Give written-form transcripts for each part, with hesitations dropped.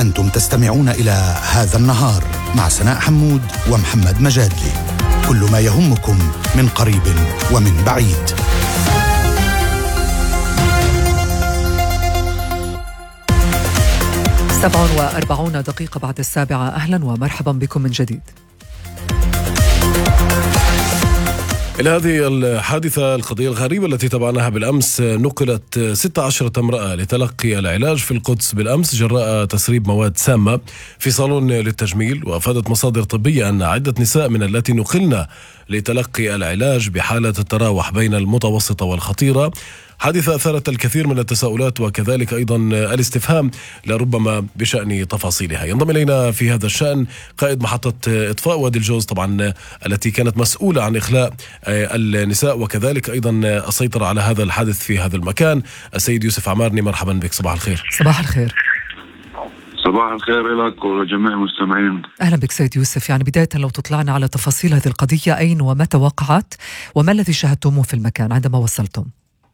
أنتم تستمعون إلى هذا النهار مع سناء حمود ومحمد مجادلي. كل ما يهمكم من قريب ومن بعيد. 47 دقيقة بعد 7. أهلا ومرحبا بكم من جديد. إلى هذه الحادثة القضية الغريبة التي تابعناها بالأمس، نقلت 16 امرأة لتلقي العلاج في القدس بالأمس جراء تسريب مواد سامة في صالون للتجميل. وأفادت مصادر طبية أن عدة نساء من التي نقلن لتلقي العلاج بحالة تتراوح بين المتوسطة والخطيرة. حادثة أثارت الكثير من التساؤلات وكذلك أيضا الاستفهام لربما بشأن تفاصيلها. ينضم إلينا في هذا الشأن قائد محطة إطفاء وادي الجوز طبعا التي كانت مسؤولة عن إخلاء النساء وكذلك أيضا السيطرة على هذا الحادث في هذا المكان، السيد يوسف عمارني. مرحبا بك. صباح الخير. صباح الخير. صباح الخير لك ولجميع المستمعين. أهلا بك سيد يوسف. يعني بداية لو تطلعنا على تفاصيل هذه القضية، أين ومتى وقعت وما الذي شاهدتموه في المكان عندما وصلتم؟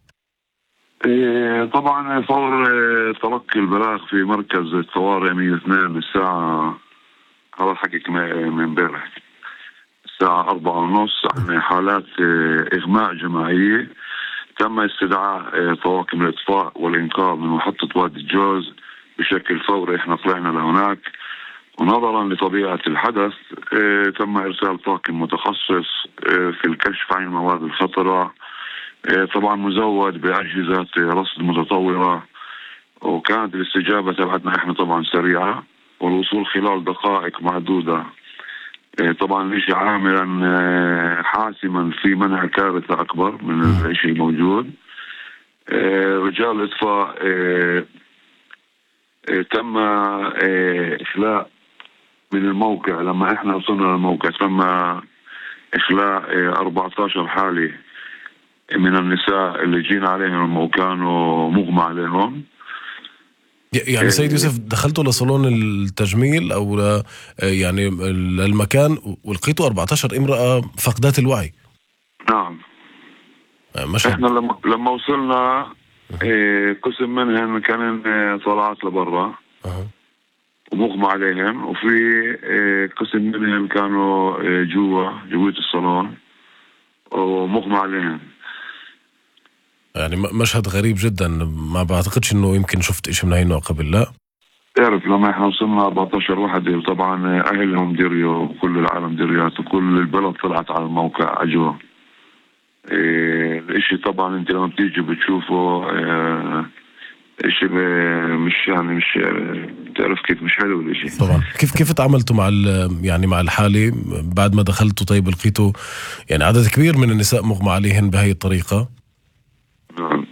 طبعا فور تلقي البلاغ في مركز الطوارئ 102 الساعة، هذا الحكي من امبارح الساعة 4:30 عن حالات إغماء جماعية. تم استدعاء طواقم الإطفاء والإنقاذ من محطة وادي الجوز بشكل فوري. احنا طلعنا لهناك ونظرا لطبيعة الحدث تم إرسال طاقم متخصص في الكشف عن المواد الخطرة، طبعا مزود بأجهزة رصد متطورة، وكانت الاستجابة تبعتنا احنا طبعا سريعة والوصول خلال دقائق معدودة. طبعا الاشي عاملا حاسما في منع كارثة أكبر من الاشي الموجود. رجال الإطفاء تم إخلاء من الموقع. لما احنا وصلنا للموقع تم إخلاء 14 حالة من النساء اللي جينا عليهم وكانوا مغمى عليهم. يعني سيد يوسف، دخلتوا لصالون التجميل أو يعني المكان ولقيتوا 14 امرأة فقدات الوعي؟ نعم. احنا لما وصلنا قسم منهم كان طلعت لبرا ومغمى عليهم، وفي قسم منهم كانوا جوة الصالون ومغمى عليهم. يعني مشهد غريب جدا، ما بعتقدش انه يمكن شفت اشي من هاي النوع قبل. لا تعرف لما احنا وصلنا 14 واحد طبعا اهلهم دريوا وكل العالم دريات وكل البلد طلعت على الموقع اجوا. الاشي طبعا انت لما بتيجي بتشوفه اشي مش تعرف كيف، مش حلو الاشي طبعا. كيف تعاملتوا يعني مع الحالة بعد ما دخلتوا؟ طيب لقيتوا يعني عدد كبير من النساء مغمى عليهن بهاي الطريقة؟ نعم.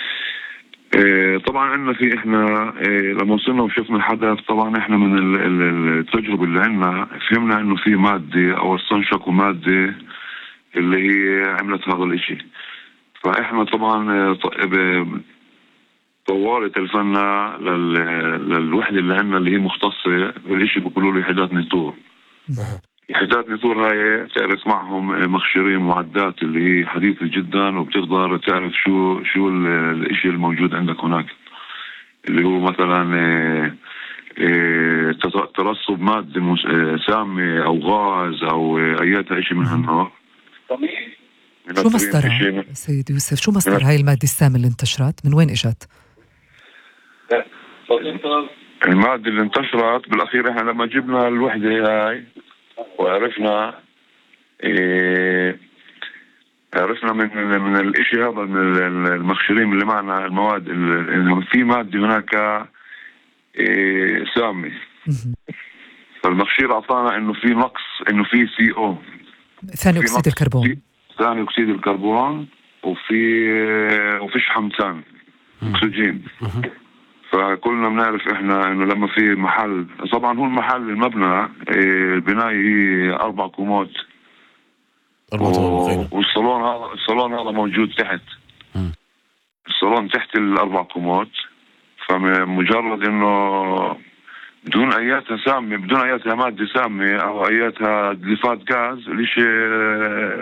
طبعا عندنا في احنا لما وصلنا وشفنا الحدث، طبعا احنا من التجربة اللي عندنا فهمنا انه في مادة او استنشقوا مادة اللي هي عملت هذا الاشي. فاحنا طبعا طوالي تلفنا للوحدة اللي عندنا اللي هي مختصة بالاشي، بيقولوا له وحدات نيطور. وحدات نيطور هاي تعرف معهم مخشرين معدات اللي هي حديثة جدا، وبتقدر تعرف شو الاشي الموجود عندك هناك، اللي هو مثلا ترسب مادة سامة او غاز او اياتها اشي من هالنوع. شو مصدرها سيد يوسف؟ شو مصدر هاي المادة السامة اللي انتشرت؟ من وين اجت؟ المادة اللي انتشرت بالاخير احنا لما جبنا الوحدة هاي وعرفنا عرفنا من الاشي هذا من المخشرين اللي معنا المواد انه في مادة هناك سامة. فالمخشير اعطانا انه في نقص، انه في CO ثاني اكسيد الكربون، ثاني اكسيد الكربون، وفي حمضان اكسجين. فكلنا بنعرف احنا انه لما في محل، طبعا هو المحل المبنى البناية هي 4 كومات والصالون هذا موجود تحت. الصالون تحت ال4 كومات. فمجرد انه بدون اياتها سامة، بدون اياتها مادة سامة او اياتها دليفات غاز، ليش